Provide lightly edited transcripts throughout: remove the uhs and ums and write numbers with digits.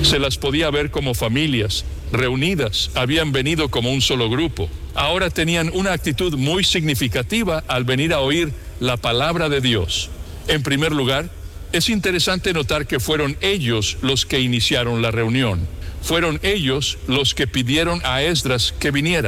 Se las podía ver como familias, reunidas, habían venido como un solo grupo. Ahora tenían una actitud muy significativa al venir a oír la palabra de Dios. En primer lugar, es interesante notar que fueron ellos los que iniciaron la reunión. Fueron ellos los que pidieron a Esdras que viniera.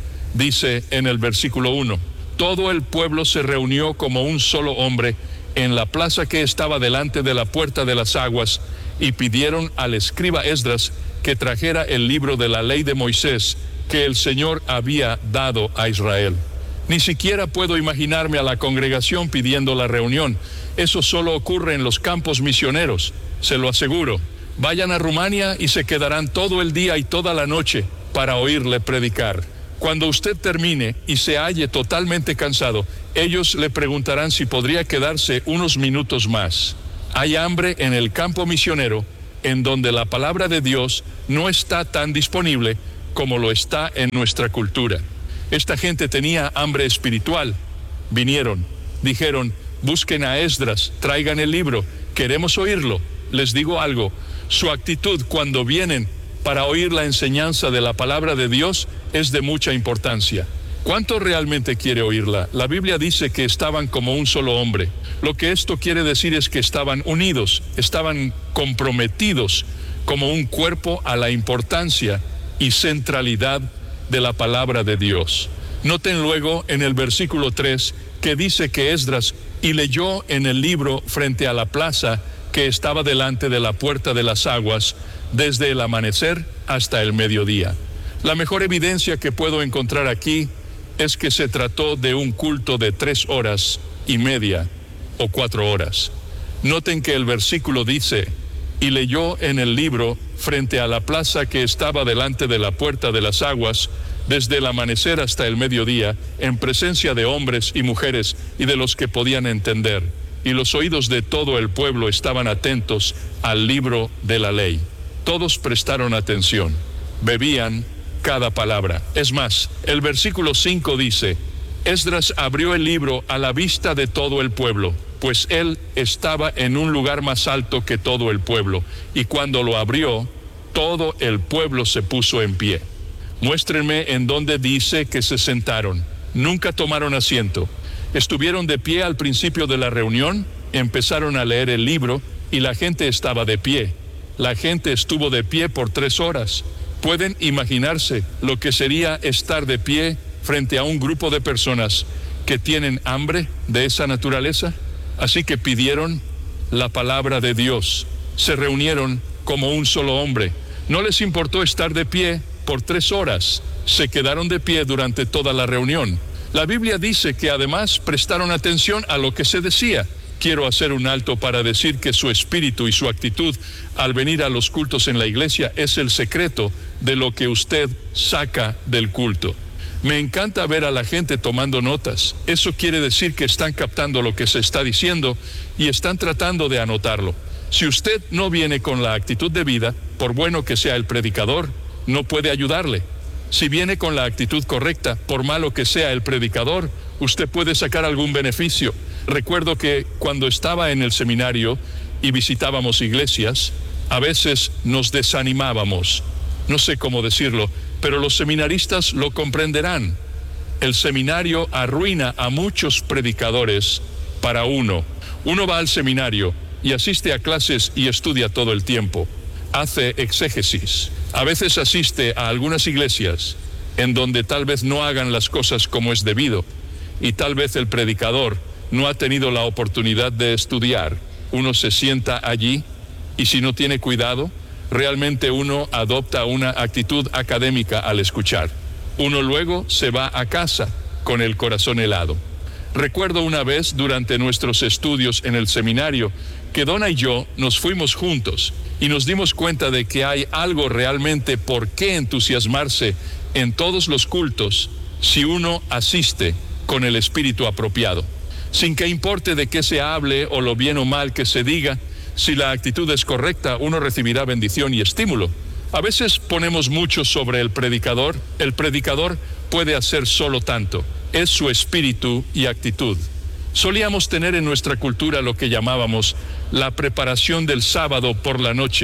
Dice en el versículo 1, todo el pueblo se reunió como un solo hombre en la plaza que estaba delante de la puerta de las aguas y pidieron al escriba Esdras que trajera el libro de la ley de Moisés que el Señor había dado a Israel. Ni siquiera puedo imaginarme a la congregación pidiendo la reunión. Eso solo ocurre en los campos misioneros, se lo aseguro. Vayan a Rumania y se quedarán todo el día y toda la noche para oírle predicar. Cuando usted termine y se halle totalmente cansado, ellos le preguntarán si podría quedarse unos minutos más. Hay hambre en el campo misionero, en donde la palabra de Dios no está tan disponible como lo está en nuestra cultura. Esta gente tenía hambre espiritual. Vinieron, dijeron, busquen a Esdras, traigan el libro, queremos oírlo. Les digo algo, su actitud cuando vienen para oír la enseñanza de la palabra de Dios es de mucha importancia. ¿Cuánto realmente quiere oírla? La Biblia dice que estaban como un solo hombre. Lo que esto quiere decir es que estaban unidos, estaban comprometidos como un cuerpo a la importancia y centralidad de la palabra de Dios. Noten luego en el versículo 3 que dice que Esdras y leyó en el libro frente a la plaza que estaba delante de la puerta de las aguas desde el amanecer hasta el mediodía. La mejor evidencia que puedo encontrar aquí es que se trató de un culto de 3 horas y media o 4 horas. Noten que el versículo dice, y leyó en el libro frente a la plaza que estaba delante de la puerta de las aguas, desde el amanecer hasta el mediodía, en presencia de hombres y mujeres y de los que podían entender. Y los oídos de todo el pueblo estaban atentos al libro de la ley. Todos prestaron atención, bebían cada palabra. Es más, el versículo 5 dice, Esdras abrió el libro a la vista de todo el pueblo, pues él estaba en un lugar más alto que todo el pueblo, y cuando lo abrió, todo el pueblo se puso en pie. Muéstrenme en dónde dice que se sentaron. Nunca tomaron asiento. Estuvieron de pie al principio de la reunión, empezaron a leer el libro y la gente estaba de pie. La gente estuvo de pie por 3 horas. ¿Pueden imaginarse lo que sería estar de pie frente a un grupo de personas que tienen hambre de esa naturaleza? Así que pidieron la palabra de Dios. Se reunieron como un solo hombre. No les importó estar de pie por 3 horas. Se quedaron de pie durante toda la reunión. La Biblia dice que además prestaron atención a lo que se decía. Quiero hacer un alto para decir que su espíritu y su actitud al venir a los cultos en la iglesia es el secreto de lo que usted saca del culto. Me encanta ver a la gente tomando notas. Eso quiere decir que están captando lo que se está diciendo y están tratando de anotarlo. Si usted no viene con la actitud de vida, por bueno que sea el predicador, no puede ayudarle. Si viene con la actitud correcta, por malo que sea el predicador, usted puede sacar algún beneficio. Recuerdo que cuando estaba en el seminario y visitábamos iglesias, a veces nos desanimábamos. No sé cómo decirlo, pero los seminaristas lo comprenderán. El seminario arruina a muchos predicadores para uno. Uno va al seminario y asiste a clases y estudia todo el tiempo. Hace exégesis. A veces asiste a algunas iglesias en donde tal vez no hagan las cosas como es debido y tal vez el predicador no ha tenido la oportunidad de estudiar. Uno se sienta allí y si no tiene cuidado, realmente uno adopta una actitud académica al escuchar. Uno luego se va a casa con el corazón helado. Recuerdo una vez durante nuestros estudios en el seminario que Donna y yo nos fuimos juntos y nos dimos cuenta de que hay algo realmente por qué entusiasmarse en todos los cultos si uno asiste con el espíritu apropiado. Sin que importe de qué se hable o lo bien o mal que se diga, si la actitud es correcta, uno recibirá bendición y estímulo. A veces ponemos mucho sobre el predicador. El predicador puede hacer solo tanto. Es su espíritu y actitud. Solíamos tener en nuestra cultura lo que llamábamos la preparación del sábado por la noche.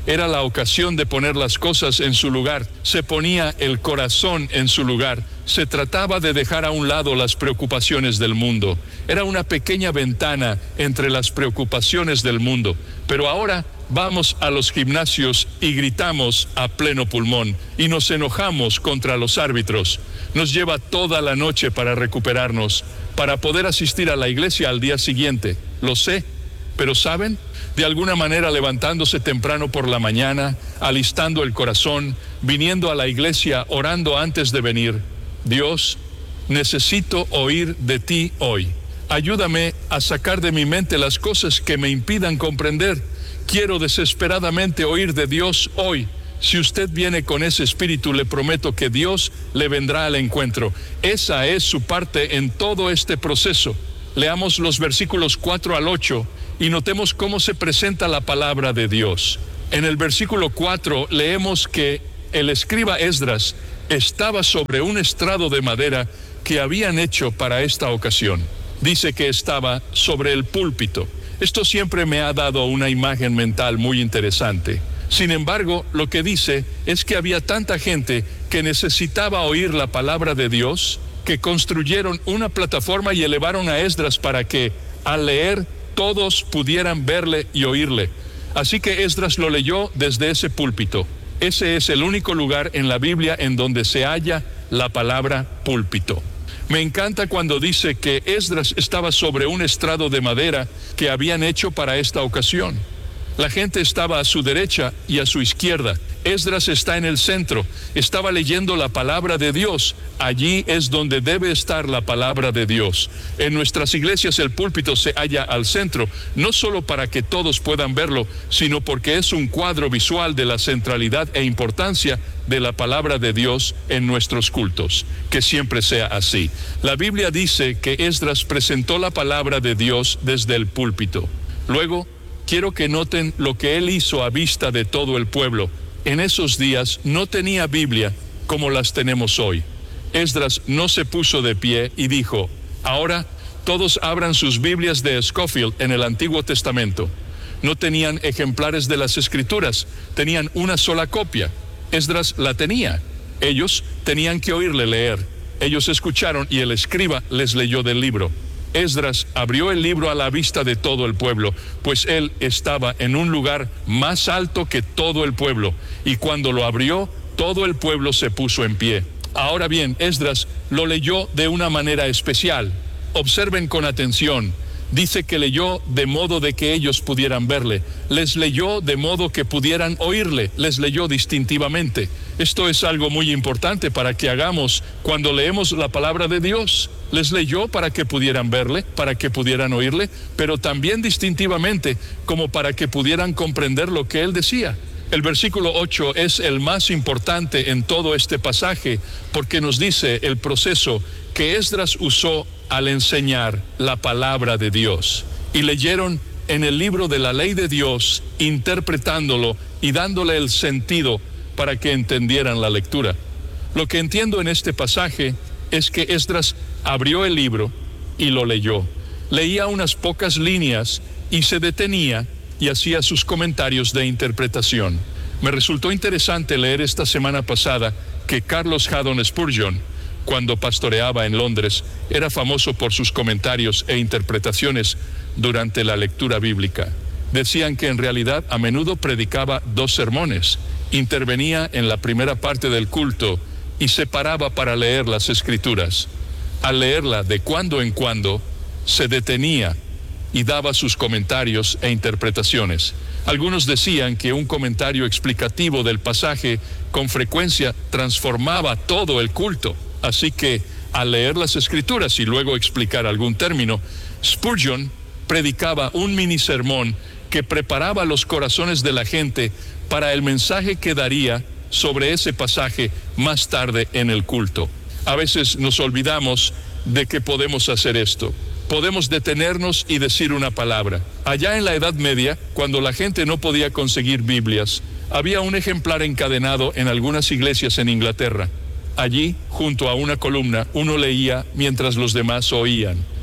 Era la ocasión de poner las cosas en su lugar. Se ponía el corazón en su lugar. Se trataba de dejar a un lado las preocupaciones del mundo. Era una pequeña ventana entre las preocupaciones del mundo. Pero ahora vamos a los gimnasios y gritamos a pleno pulmón y nos enojamos contra los árbitros. Nos lleva toda la noche para recuperarnos, para poder asistir a la iglesia al día siguiente. Lo sé, pero ¿saben? De alguna manera levantándose temprano por la mañana, alistando el corazón, viniendo a la iglesia, orando antes de venir. Dios, necesito oír de ti hoy. Ayúdame a sacar de mi mente las cosas que me impidan comprender. Quiero desesperadamente oír de Dios hoy. Si usted viene con ese espíritu, le prometo que Dios le vendrá al encuentro. Esa es su parte en todo este proceso. Leamos los versículos 4 al 8 y notemos cómo se presenta la palabra de Dios. En el versículo 4 leemos que el escriba Esdras estaba sobre un estrado de madera que habían hecho para esta ocasión. Dice que estaba sobre el púlpito. Esto siempre me ha dado una imagen mental muy interesante. Sin embargo, lo que dice es que había tanta gente que necesitaba oír la palabra de Dios, que construyeron una plataforma y elevaron a Esdras para que, al leer, todos pudieran verle y oírle. Así que Esdras lo leyó desde ese púlpito. Ese es el único lugar en la Biblia en donde se halla la palabra púlpito. Me encanta cuando dice que Esdras estaba sobre un estrado de madera que habían hecho para esta ocasión. La gente estaba a su derecha y a su izquierda. Esdras está en el centro. Estaba leyendo la palabra de Dios. Allí es donde debe estar la palabra de Dios. En nuestras iglesias el púlpito se halla al centro, no solo para que todos puedan verlo, sino porque es un cuadro visual de la centralidad e importancia de la palabra de Dios en nuestros cultos. Que siempre sea así. La Biblia dice que Esdras presentó la palabra de Dios desde el púlpito. Luego, quiero que noten lo que él hizo a vista de todo el pueblo. En esos días no tenía Biblia como las tenemos hoy. Esdras no se puso de pie y dijo: ahora todos abran sus Biblias de Scofield en el Antiguo Testamento. No tenían ejemplares de las Escrituras, tenían una sola copia. Esdras la tenía. Ellos tenían que oírle leer. Ellos escucharon y el escriba les leyó del libro. Esdras abrió el libro a la vista de todo el pueblo, pues él estaba en un lugar más alto que todo el pueblo, y cuando lo abrió, todo el pueblo se puso en pie. Ahora bien, Esdras lo leyó de una manera especial. Observen con atención. Dice que leyó de modo de que ellos pudieran verle. Les leyó de modo que pudieran oírle. Les leyó distintivamente. Esto es algo muy importante para que hagamos cuando leemos la palabra de Dios. Les leyó para que pudieran verle, para que pudieran oírle, pero también distintivamente, como para que pudieran comprender lo que él decía. El versículo 8 es el más importante en todo este pasaje, porque nos dice el proceso que Esdras usó al enseñar la palabra de Dios. Y leyeron en el libro de la ley de Dios, interpretándolo y dándole el sentido para que entendieran la lectura. Lo que entiendo en este pasaje es que Esdras abrió el libro y lo leyó. Leía unas pocas líneas y se detenía y hacía sus comentarios de interpretación. Me resultó interesante leer esta semana pasada que Carlos Haddon Spurgeon, cuando pastoreaba en Londres, era famoso por sus comentarios e interpretaciones durante la lectura bíblica. Decían que en realidad a menudo predicaba 2 sermones, intervenía en la primera parte del culto y se paraba para leer las Escrituras. Al leerla de cuando en cuando, se detenía y daba sus comentarios e interpretaciones. Algunos decían que un comentario explicativo del pasaje con frecuencia transformaba todo el culto. Así que, al leer las Escrituras y luego explicar algún término, Spurgeon predicaba un mini sermón que preparaba los corazones de la gente para el mensaje que daría sobre ese pasaje más tarde en el culto. A veces nos olvidamos de que podemos hacer esto. Podemos detenernos y decir una palabra. Allá en la Edad Media, cuando la gente no podía conseguir Biblias, había un ejemplar encadenado en algunas iglesias en Inglaterra. Allí, junto a una columna, uno leía mientras los demás oían.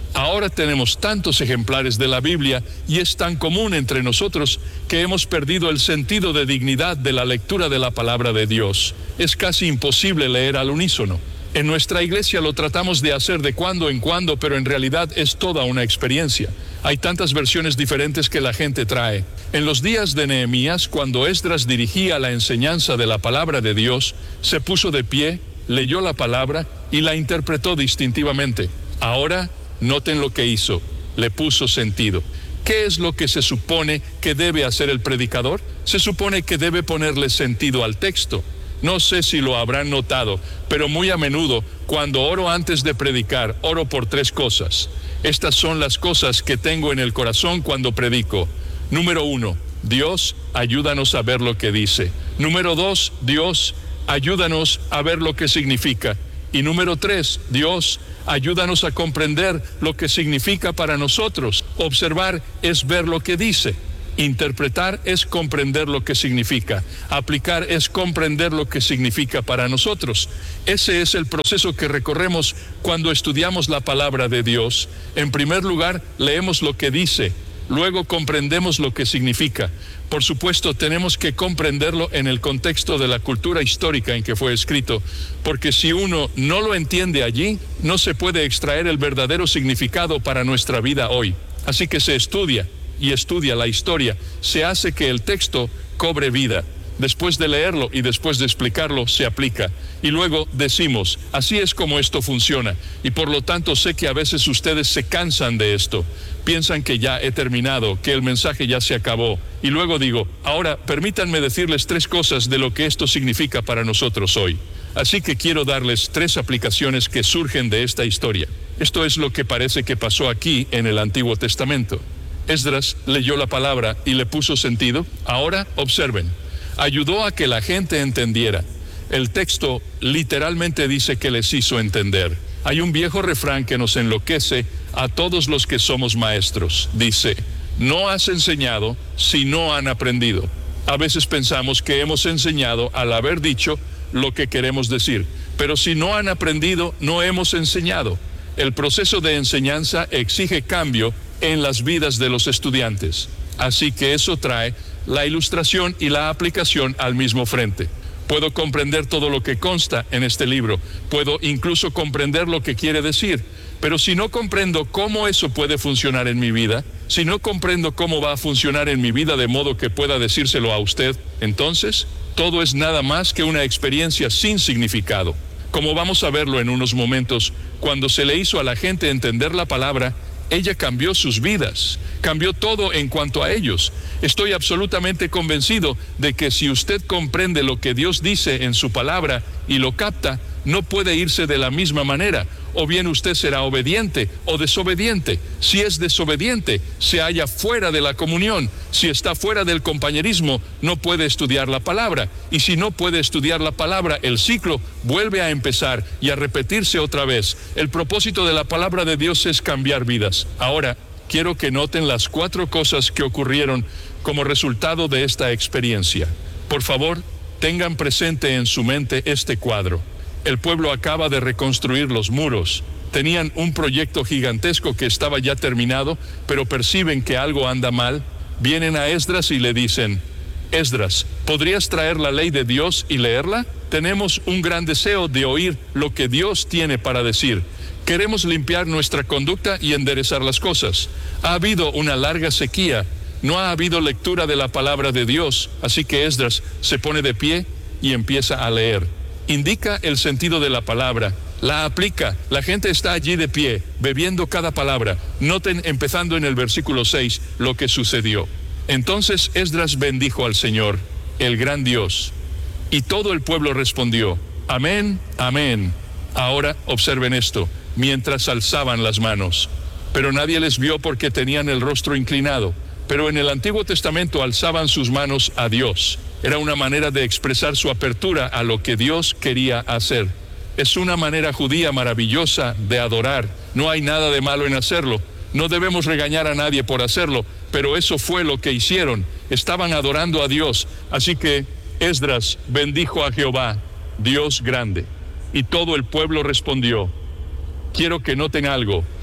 Ahora tenemos tantos ejemplares de la Biblia y es tan común entre nosotros que hemos perdido el sentido de dignidad de la lectura de la palabra de Dios. Es casi imposible leer al unísono. En nuestra iglesia lo tratamos de hacer de cuando en cuando, pero en realidad es toda una experiencia. Hay tantas versiones diferentes que la gente trae. En los días de Nehemías, cuando Esdras dirigía la enseñanza de la palabra de Dios, se puso de pie, leyó la palabra y la interpretó distintivamente. Ahora, noten lo que hizo, le puso sentido. ¿Qué es lo que se supone que debe hacer el predicador? Se supone que debe ponerle sentido al texto. No sé si lo habrán notado, pero muy a menudo, cuando oro antes de predicar, oro por 3 cosas. Estas son las cosas que tengo en el corazón cuando predico. Número 1, Dios, ayúdanos a ver lo que dice. Número 2, Dios, ayúdanos a ver lo que significa. Y número 3, Dios, ayúdanos a comprender lo que significa para nosotros. Observar es ver lo que dice. Interpretar es comprender lo que significa. Aplicar es comprender lo que significa para nosotros. Ese es el proceso que recorremos cuando estudiamos la palabra de Dios. En primer lugar, leemos lo que dice. Luego comprendemos lo que significa. Por supuesto, tenemos que comprenderlo en el contexto de la cultura histórica en que fue escrito, porque si uno no lo entiende allí, no se puede extraer el verdadero significado para nuestra vida hoy. Así que se estudia y estudia la historia, se hace que el texto cobre vida. Después de leerlo y después de explicarlo, se aplica. Y luego decimos, así es como esto funciona. Y por lo tanto sé que a veces ustedes se cansan de esto. Piensan que ya he terminado, que el mensaje ya se acabó. Y luego digo, ahora permítanme decirles 3 cosas de lo que esto significa para nosotros hoy. Así que quiero darles 3 aplicaciones que surgen de esta historia. Esto es lo que parece que pasó aquí en el Antiguo Testamento. Esdras leyó la palabra y le puso sentido. Ahora observen. Ayudó a que la gente entendiera. El texto literalmente dice que les hizo entender. Hay un viejo refrán que nos enloquece a todos los que somos maestros. Dice, no has enseñado si no han aprendido. A veces pensamos que hemos enseñado al haber dicho lo que queremos decir, pero si no han aprendido, no hemos enseñado. El proceso de enseñanza exige cambio en las vidas de los estudiantes. Así que eso trae la ilustración y la aplicación al mismo frente. Puedo comprender todo lo que consta en este libro, puedo incluso comprender lo que quiere decir, pero si no comprendo cómo eso puede funcionar en mi vida, si no comprendo cómo va a funcionar en mi vida de modo que pueda decírselo a usted, entonces todo es nada más que una experiencia sin significado. Como vamos a verlo en unos momentos, cuando se le hizo a la gente entender la palabra, ella cambió sus vidas, cambió todo en cuanto a ellos. Estoy absolutamente convencido de que si usted comprende lo que Dios dice en su palabra y lo capta, no puede irse de la misma manera. O bien usted será obediente o desobediente. Si es desobediente, se halla fuera de la comunión. Si está fuera del compañerismo, no puede estudiar la palabra. Y si no puede estudiar la palabra, el ciclo vuelve a empezar y a repetirse otra vez. El propósito de la palabra de Dios es cambiar vidas. Ahora, quiero que noten las 4 cosas que ocurrieron como resultado de esta experiencia. Por favor, tengan presente en su mente este cuadro. El pueblo acaba de reconstruir los muros. Tenían un proyecto gigantesco que estaba ya terminado, pero perciben que algo anda mal. Vienen a Esdras y le dicen, Esdras, ¿podrías traer la ley de Dios y leerla? Tenemos un gran deseo de oír lo que Dios tiene para decir. Queremos limpiar nuestra conducta y enderezar las cosas. Ha habido una larga sequía. No ha habido lectura de la palabra de Dios, así que Esdras se pone de pie y empieza a leer. Indica el sentido de la palabra, la aplica. La gente está allí de pie, bebiendo cada palabra. Noten, empezando en el versículo 6, lo que sucedió. Entonces Esdras bendijo al Señor, el gran Dios. Y todo el pueblo respondió, amén, amén. Ahora observen esto, mientras alzaban las manos. Pero nadie les vio porque tenían el rostro inclinado. Pero en el Antiguo Testamento alzaban sus manos a Dios. Era una manera de expresar su apertura a lo que Dios quería hacer. Es una manera judía maravillosa de adorar. No hay nada de malo en hacerlo. No debemos regañar a nadie por hacerlo, pero eso fue lo que hicieron. Estaban adorando a Dios. Así que Esdras bendijo a Jehová, Dios grande. Y todo el pueblo respondió. Quiero que noten algo.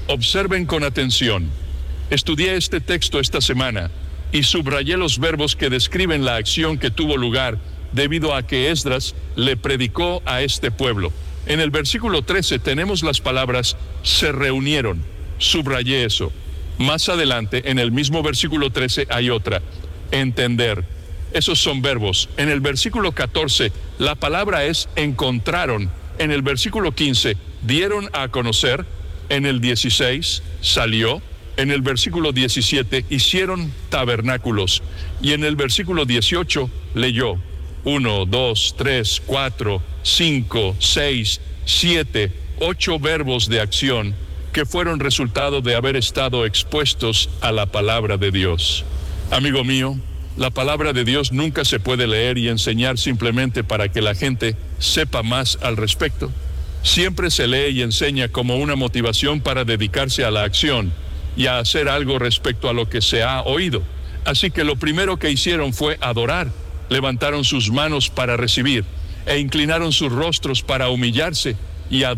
Observen con atención. Estudié este texto esta semana y subrayé los verbos que describen la acción que tuvo lugar debido a que Esdras le predicó a este pueblo. En el versículo 13 tenemos las palabras se reunieron. Subrayé eso. Más adelante, en el mismo versículo 13 hay otra, entender. Esos son verbos. En el versículo 14, la palabra es encontraron. En el versículo 15, dieron a conocer. En el 16, salió. En el versículo 17, hicieron tabernáculos. Y en el versículo 18, leyó. 1, 2, 3, 4, 5, 6, 7, 8 verbos de acción que fueron resultado de haber estado expuestos a la palabra de Dios. Amigo mío, la palabra de Dios nunca se puede leer y enseñar simplemente para que la gente sepa más al respecto. Siempre se lee y enseña como una motivación para dedicarse a la acción y a hacer algo respecto a lo que se ha oído. Así que lo primero que hicieron fue adorar. Levantaron sus manos para recibir e inclinaron sus rostros para humillarse y adorar.